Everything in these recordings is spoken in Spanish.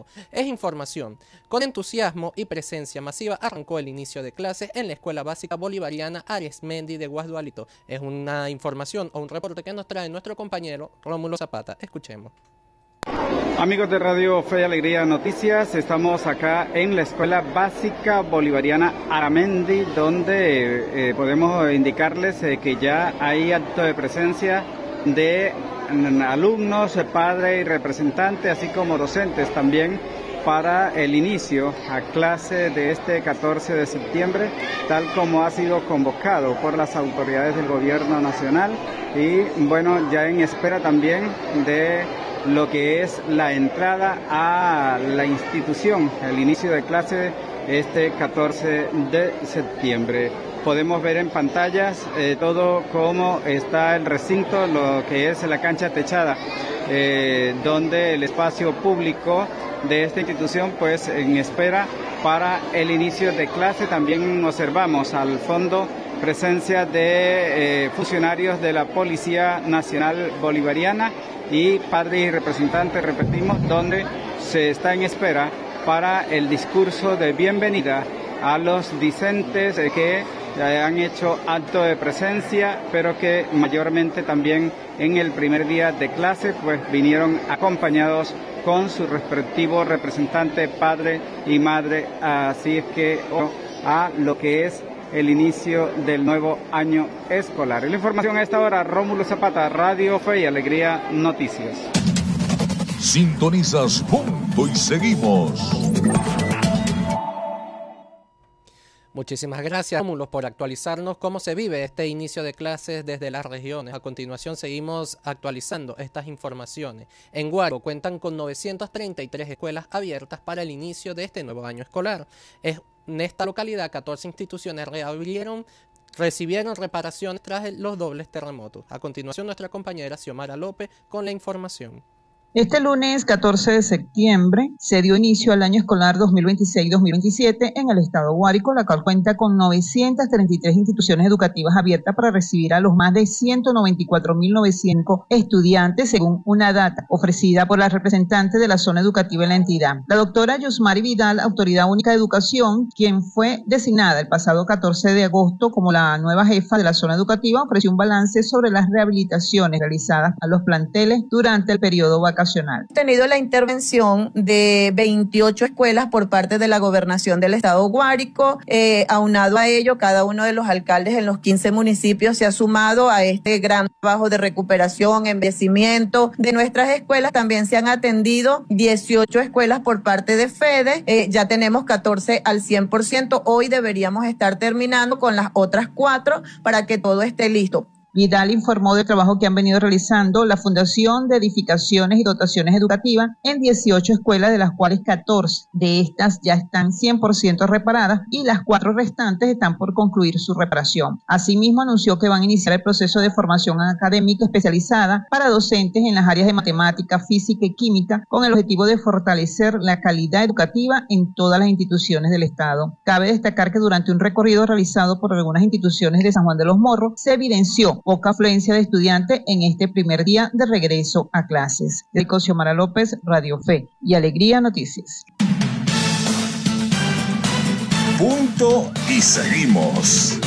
Es información. Con entusiasmo y presencia masiva arrancó el inicio de clases en la Escuela Básica Bolivariana Arismendi de Guasdualito. Es una información o un reporte que nos trae nuestro compañero Rómulo Zapata. Escuchemos. Amigos de Radio Fe y Alegría Noticias, estamos acá en la Escuela Básica Bolivariana Aramendi, donde podemos indicarles que ya hay acto de presencia de alumnos, padres y representantes, así como docentes también, para el inicio a clase de este 14 de septiembre, tal como ha sido convocado por las autoridades del Gobierno Nacional y, bueno, ya en espera también de lo que es la entrada a la institución, el inicio de clase este 14 de septiembre. Podemos ver en pantallas todo cómo está el recinto, lo que es la cancha techada, donde el espacio público de esta institución pues en espera para el inicio de clase. También observamos al fondo presencia de funcionarios de la Policía Nacional Bolivariana y padres y representantes, repetimos, donde se está en espera para el discurso de bienvenida a los discentes que han hecho acto de presencia, pero que mayormente también en el primer día de clase pues vinieron acompañados con su respectivo representante, padre y madre, así es que a lo que es el inicio del nuevo año escolar. La información a esta hora, Rómulo Zapata, Radio Fe y Alegría Noticias. Sintonizas Punto y Seguimos. Muchísimas gracias, Rómulo, por actualizarnos cómo se vive este inicio de clases desde las regiones. A continuación seguimos actualizando estas informaciones. En Guárico cuentan con 933 escuelas abiertas para el inicio de este nuevo año escolar. En esta localidad, 14 instituciones recibieron reparaciones tras los dobles terremotos. A continuación, nuestra compañera Xiomara López con la información. Este lunes 14 de septiembre se dio inicio al año escolar 2026-2027 en el estado Guárico, la cual cuenta con 933 instituciones educativas abiertas para recibir a los más de 194.900 estudiantes, según una data ofrecida por la representante de la zona educativa en la entidad. La doctora Yusmari Vidal, Autoridad Única de Educación, quien fue designada el pasado 14 de agosto como la nueva jefa de la zona educativa, ofreció un balance sobre las rehabilitaciones realizadas a los planteles durante el periodo vacacional. Tenido la intervención de 28 escuelas por parte de la Gobernación del Estado Guárico. Aunado a ello, cada uno de los alcaldes en los 15 municipios se ha sumado a este gran trabajo de recuperación, embellecimiento de nuestras escuelas. También se han atendido 18 escuelas por parte de FEDE. Ya tenemos 14 al 100%. Hoy deberíamos estar terminando con las otras 4 para que todo esté listo. Vidal informó del trabajo que han venido realizando la Fundación de Edificaciones y Dotaciones Educativas en 18 escuelas, de las cuales 14 de estas ya están 100% reparadas y las 4 restantes están por concluir su reparación. Asimismo, anunció que van a iniciar el proceso de formación académica especializada para docentes en las áreas de matemática, física y química, con el objetivo de fortalecer la calidad educativa en todas las instituciones del Estado. Cabe destacar que durante un recorrido realizado por algunas instituciones de San Juan de los Morros, se evidenció poca afluencia de estudiantes en este primer día de regreso a clases. De Xiomara López, Radio Fe y Alegría Noticias. Punto y seguimos.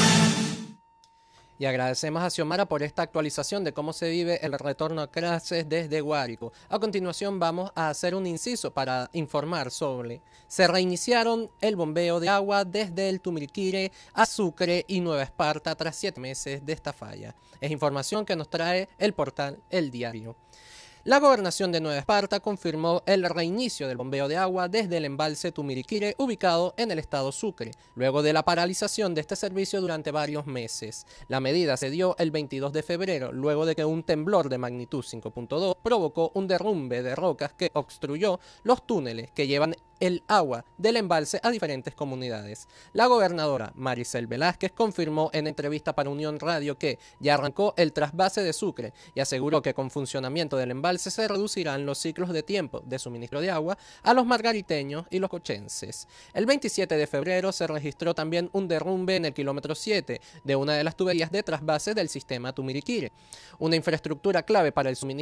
Y agradecemos a Xiomara por esta actualización de cómo se vive el retorno a clases desde Guárico. A continuación vamos a hacer un inciso para informar sobre: se reiniciaron el bombeo de agua desde el Tumiriquire a Sucre y Nueva Esparta tras 7 meses de esta falla. Es información que nos trae el portal El Diario. La gobernación de Nueva Esparta confirmó el reinicio del bombeo de agua desde el embalse Tumiriquire, ubicado en el estado Sucre, luego de la paralización de este servicio durante varios meses. La medida se dio el 22 de febrero, luego de que un temblor de magnitud 5.2 provocó un derrumbe de rocas que obstruyó los túneles que llevan el agua del embalse a diferentes comunidades. La gobernadora Maricel Velázquez confirmó en entrevista para Unión Radio que ya arrancó el trasvase de Sucre y aseguró que con funcionamiento del embalse se reducirán los ciclos de tiempo de suministro de agua a los margariteños y los cochenses. El 27 de febrero se registró también un derrumbe en el kilómetro 7 de una de las tuberías de trasvase del sistema Tumiriquire, una infraestructura clave para el suministro